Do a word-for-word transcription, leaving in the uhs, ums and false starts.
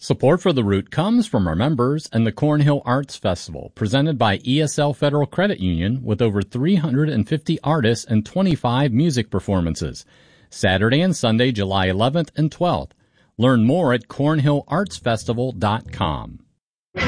Support for The Root comes from our members and the Cornhill Arts Festival, presented by E S L Federal Credit Union with over three hundred fifty artists and twenty-five music performances. Saturday and Sunday, July eleventh and twelfth. Learn more at cornhill arts festival dot com.